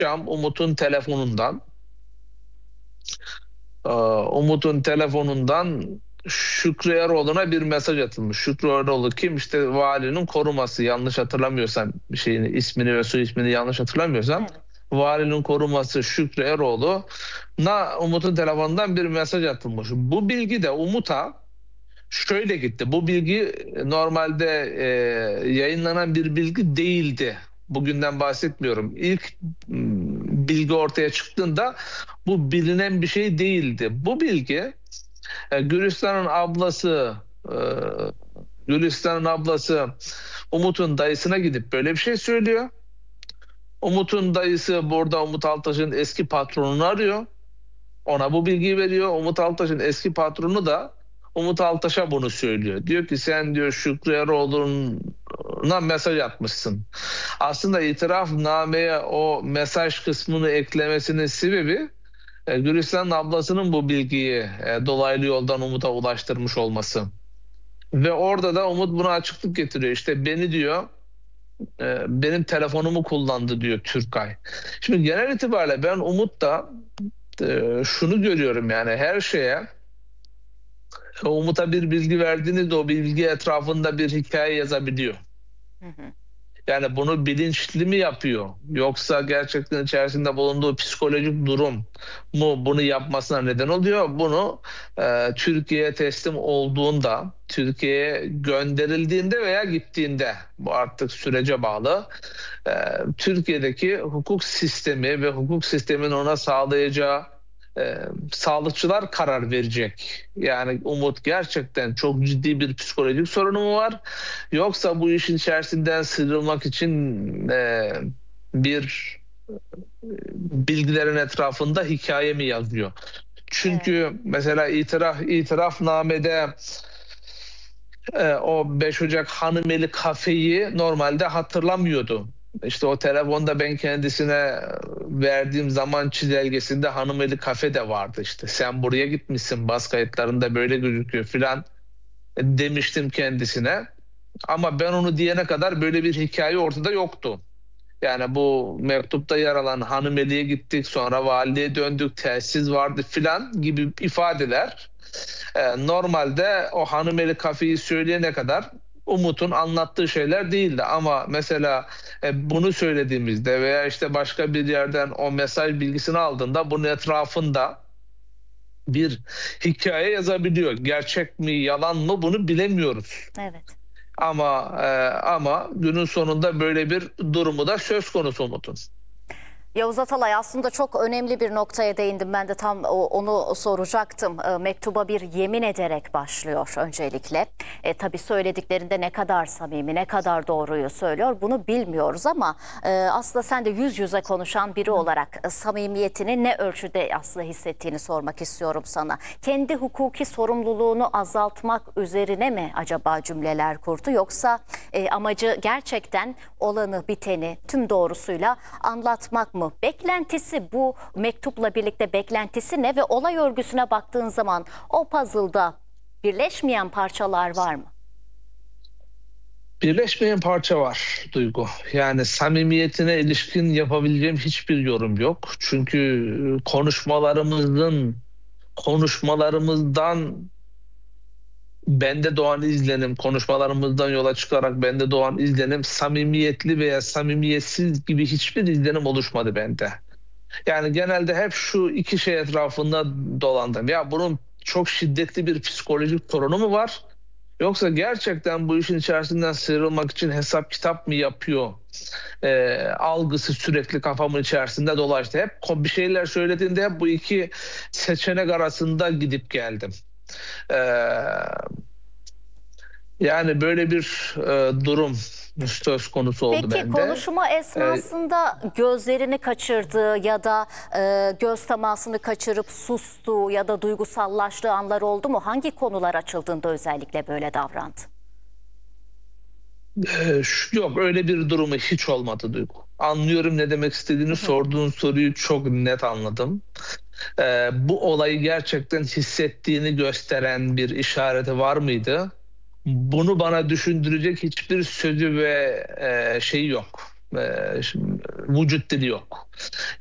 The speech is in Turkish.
akşam Umut'un telefonundan Şükrü Eroğlu'na bir mesaj atılmış. Şükrü Eroğlu kim? İşte valinin koruması. Yanlış hatırlamıyorsam bir şeyini, ismini ve soy ismini yanlış hatırlamıyorsam. Evet. Valinin koruması Şükrü Eroğlu'na Umut'un telefonundan bir mesaj atılmış. Bu bilgi de Umut'a şöyle gitti. Bu bilgi normalde yayınlanan bir bilgi değildi. Bugünden bahsetmiyorum. İlk bilgi ortaya çıktığında bu bilinen bir şey değildi. Bu bilgi Gülistan'ın ablası e, Gülistan'ın ablası Umut'un dayısına gidip böyle bir şey söylüyor. Umut'un dayısı burada Umut Altaş'ın eski patronunu arıyor. Ona bu bilgiyi veriyor. Umut Altaş'ın eski patronu da Umut Altaş'a bunu söylüyor. Diyor ki sen diyor Şükrü Eroğlu'na mesaj atmışsın. Aslında itirafnameye o mesaj kısmını eklemesinin sebebi Gülistan'ın ablasının bu bilgiyi dolaylı yoldan Umut'a ulaştırmış olması. Ve orada da Umut buna açıklık getiriyor. İşte beni diyor benim telefonumu kullandı diyor Türkay. Şimdi genel itibariyle ben Umut'ta şunu görüyorum, yani her şeye Umut'a bir bilgi verdiğinizde o bilgi etrafında bir hikaye yazabiliyor. Hı hı. Yani bunu bilinçli mi yapıyor? Yoksa gerçekten içerisinde bulunduğu psikolojik durum mu bunu yapmasına neden oluyor? Bunu Türkiye'ye teslim olduğunda, Türkiye'ye gönderildiğinde veya gittiğinde, bu artık sürece bağlı. E, Türkiye'deki hukuk sistemi ve hukuk sistemin ona sağlayacağı e, sağlıkçılar karar verecek. Yani Umut gerçekten çok ciddi bir psikolojik sorunu mu var? Yoksa bu işin içerisinden sıyrılmak için bir bilgilerin etrafında hikaye mi yazıyor? Evet. Çünkü mesela itirafnamede o 5 Ocak Hanımeli kafeyi normalde hatırlamıyordu. İşte o telefonda ben kendisine verdiğim zaman çizelgesinde Hanımeli kafe de vardı işte. Sen buraya gitmişsin, bas kayıtlarında böyle gözüküyor filan demiştim kendisine. Ama ben onu diyene kadar böyle bir hikaye ortada yoktu. Yani bu mektupta yer alan Hanımeli'ye gittik, sonra valiliğe döndük, telsiz vardı filan gibi ifadeler normalde o Hanımeli kafeyi söyleyene kadar Umut'un anlattığı şeyler değildi. Ama mesela bunu söylediğimizde veya işte başka bir yerden o mesaj bilgisini aldığında bunun etrafında bir hikaye yazabiliyor. Gerçek mi, yalan mı bunu bilemiyoruz. Evet. Ama günün sonunda böyle bir durumu da söz konusu Umut'un. Yavuz Atalay, aslında çok önemli bir noktaya değindim. Ben de tam onu soracaktım. Mektuba bir yemin ederek başlıyor öncelikle. Tabii söylediklerinde ne kadar samimi, ne kadar doğruyu söylüyor bunu bilmiyoruz ama aslında sen de yüz yüze konuşan biri olarak samimiyetini ne ölçüde aslında hissettiğini sormak istiyorum sana. Kendi hukuki sorumluluğunu azaltmak üzerine mi acaba cümleler kurdu, yoksa amacı gerçekten olanı biteni tüm doğrusuyla anlatmak mı? Beklentisi, bu mektupla birlikte beklentisi ne ve olay örgüsüne baktığın zaman o puzzle'da birleşmeyen parçalar var mı? Birleşmeyen parça var Duygu. Yani samimiyetine ilişkin yapabileceğim hiçbir yorum yok. Çünkü konuşmalarımızdan bende doğan izlenim, konuşmalarımızdan yola çıkarak bende doğan izlenim samimiyetli veya samimiyetsiz gibi hiçbir izlenim oluşmadı bende. Yani genelde hep şu iki şey etrafında dolandım. Ya bunun çok şiddetli bir psikolojik sorunu mu var? Yoksa gerçekten bu işin içerisinden sıyrılmak için hesap kitap mı yapıyor? Algısı sürekli kafamın içerisinde dolaştı. Hep bir şeyler söylediğinde hep bu iki seçenek arasında gidip geldim. Ee, Yani böyle bir durum söz konusu oldu Peki bende. konuşma Ee, esnasında gözlerini kaçırdığı ya da göz temasını kaçırıp sustuğu ya da duygusallaştığı anlar oldu mu? Hangi konular açıldığında özellikle böyle davrandı? Yok, öyle bir durumu hiç olmadı Duygu. Anlıyorum ne demek istediğini, sorduğun soruyu çok net anladım. Bu olayı gerçekten hissettiğini gösteren bir işareti var mıydı? Bunu bana düşündürecek hiçbir sözü ve şeyi yok. Vücut dili yok.